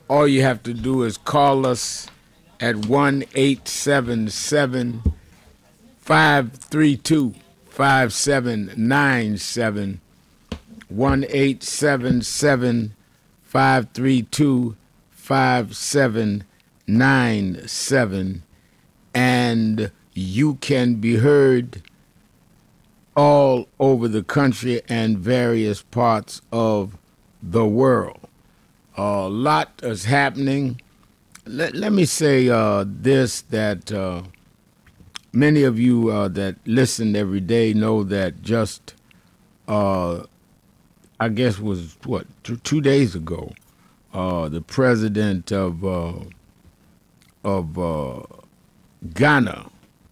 All you have to do is call us at 1-877-532-5797. 1-877-532-5797. And you can be heard all over the country and various parts of the world. A lot is happening. Let me say this that many of you that listen every day know that just, I guess, was what, 2 days ago, the president of Ghana,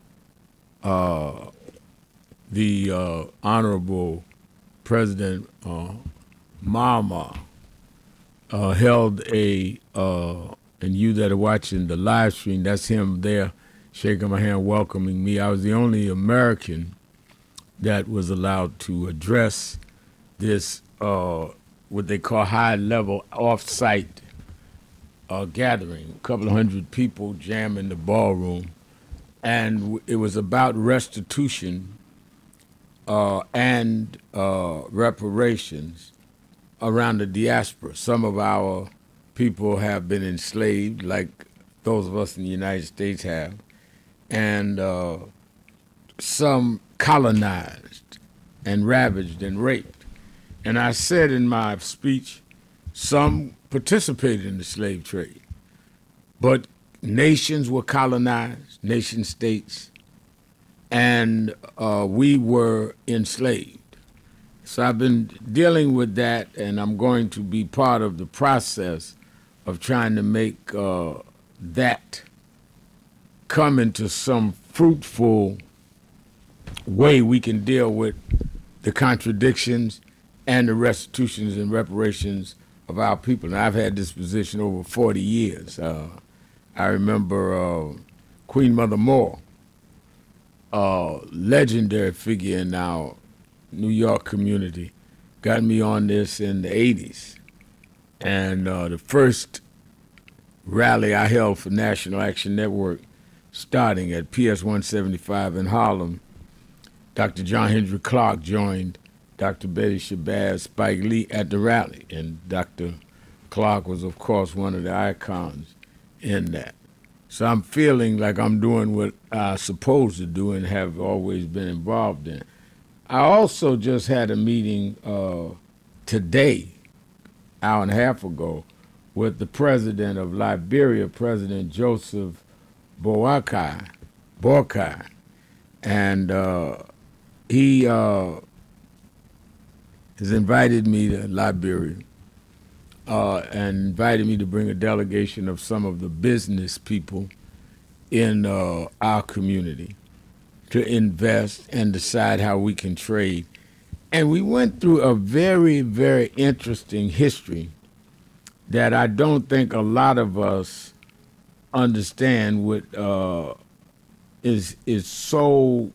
the Honorable President Mama, held and you that are watching the live stream, that's him there shaking my hand, welcoming me. I was the only American that was allowed to address this, what they call high-level off-site gathering. A couple of hundred people jammed in the ballroom, and it was about restitution and reparations around the diaspora. Some of our people have been enslaved, like those of us in the United States have, and some colonized and ravaged and raped. And I said in my speech, some participated in the slave trade, but nations were colonized, nation states, and we were enslaved. So I've been dealing with that, and I'm going to be part of the process of trying to make that come into some fruitful way we can deal with the contradictions and the restitutions and reparations of our people. And I've had this position over 40 years. I remember Queen Mother Moore, legendary figure in our New York community, got me on this in the 80s. And the first rally I held for National Action Network, starting at PS 175 in Harlem, Dr. John Henry Clark joined Dr. Betty Shabazz, Spike Lee at the rally. And Dr. Clark was, of course, one of the icons in that. So I'm feeling like I'm doing what I'm supposed to do and have always been involved in. I also just had a meeting today, hour and a half ago, with the president of Liberia, President Joseph Boakai, and he has invited me to Liberia and invited me to bring a delegation of some of the business people in our community to invest and decide how we can trade. And we went through a very, very interesting history that I don't think a lot of us understand what is so,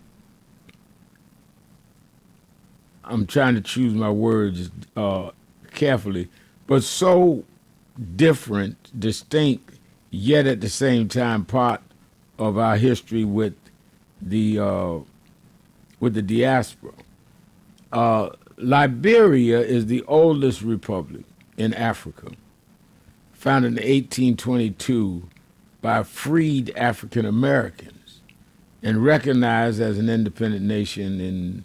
I'm trying to choose my words carefully, but so different, distinct, yet at the same time part of our history with the diaspora. Liberia is the oldest republic in Africa, founded in 1822 by freed African Americans and recognized as an independent nation in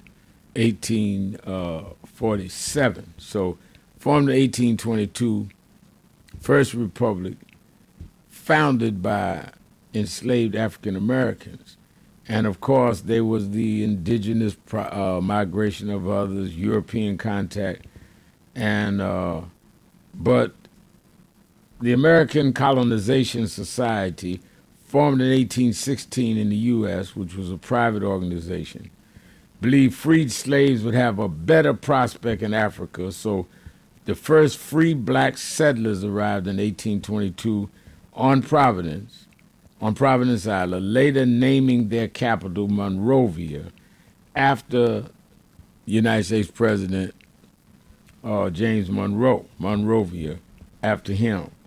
1847. So formed in 1822, first republic founded by enslaved African Americans. And of course, there was the indigenous migration of others, European contact, and but the American Colonization Society, formed in 1816 in the U.S., which was a private organization, believed freed slaves would have a better prospect in Africa. So the first free black settlers arrived in 1822 on Providence Island, later naming their capital Monrovia after United States President James Monroe, Monrovia, after him.